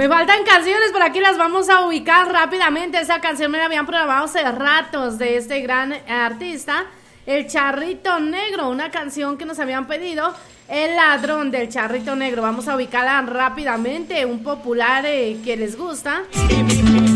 Me faltan canciones, por aquí las vamos a ubicar rápidamente. Esa canción me la habían programado hace ratos de este gran artista, El Charrito Negro, una canción que nos habían pedido, El Ladrón del Charrito Negro. Vamos a ubicarla rápidamente, un popular que les gusta.